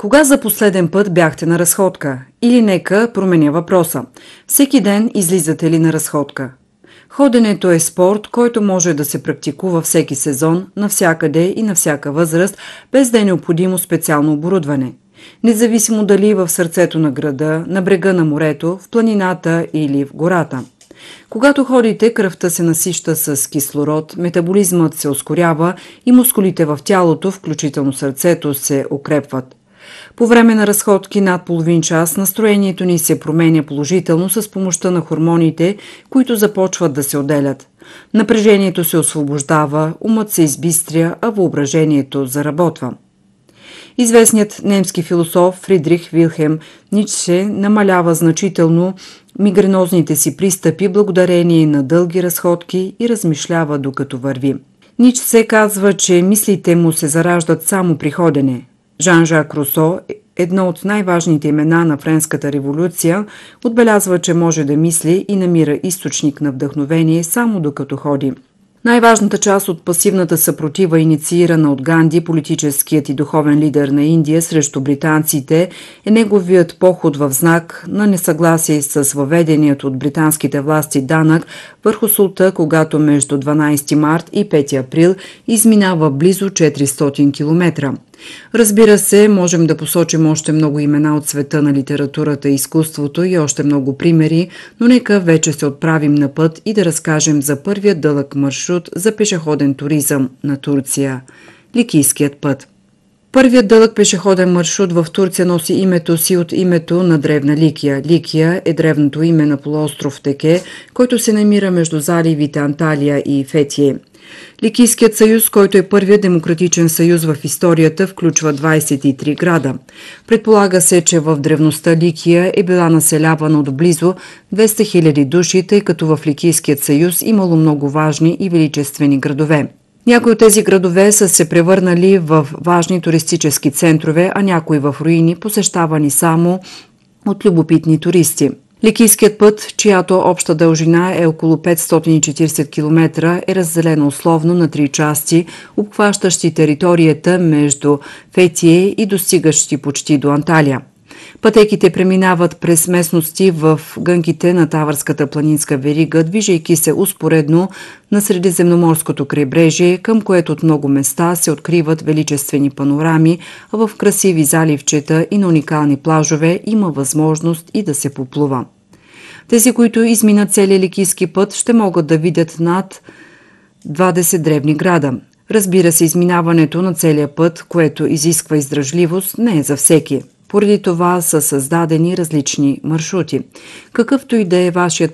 Кога за последен път бяхте на разходка? Или нека променя въпроса. Всеки ден излизате ли на разходка? Ходенето е спорт, който може да се практикува всеки сезон, навсякъде и на всяка възраст, без да е необходимо специално оборудване. Независимо дали в сърцето на града, на брега на морето, в планината или в гората. Когато ходите, кръвта се насища с кислород, метаболизмът се ускорява и мускулите в тялото, включително сърцето, се укрепват. По време на разходки над половин час настроението ни се променя положително с помощта на хормоните, които започват да се отделят. Напрежението се освобождава, умът се избистря, а въображението заработва. Известният немски философ Фридрих Вилхелм Ницше намалява значително мигренозните си пристъпи благодарение на дълги разходки и размишлява докато върви. Ницше казва, че мислите му се зараждат само при ходене. Жан-Жак Русо, едно от най-важните имена на Френската революция, отбелязва, че може да мисли и намира източник на вдъхновение само докато ходи. Най-важната част от пасивната съпротива, инициирана от Ганди, политическият и духовен лидер на Индия срещу британците, е неговият поход в знак на несъгласие с въведеният от британските власти данък върху султа, когато между 12 март и 5 април изминава близо 400 км. Разбира се, можем да посочим още много имена от света на литературата и изкуството и още много примери, но нека вече се отправим на път и да разкажем за първият дълъг маршрут за пешеходен туризъм на Турция – Ликийският път. Първият дълъг пешеходен маршрут в Турция носи името си от името на древна Ликия. Ликия е древното име на полуостров Теке, който се намира между заливите Анталия и Фетие. Ликийският съюз, който е първият демократичен съюз в историята, включва 23 града. Предполага се, че в древността Ликия е била населявана от близо 200 000 души, тъй като в Ликийският съюз имало много важни и величествени градове. Някои от тези градове са се превърнали в важни туристически центрове, а някои в руини, посещавани само от любопитни туристи. Ликийският път, чиято обща дължина е около 540 км, е разделена условно на 3 части, обхващащи територията между Фетие и достигащи почти до Анталия. Пътеките преминават през местности в гънките на Тавърската планинска верига, движейки се успоредно на Средиземноморското крайбрежие, към което от много места се откриват величествени панорами, а в красиви заливчета и на уникални плажове има възможност и да се поплува. Тези, които изминат целия Ликийски път, ще могат да видят над 20 древни града. Разбира се, изминаването на целия път, което изисква издръжливост, не е за всеки. Поради това са създадени различни маршрути. Какъвто и да е вашият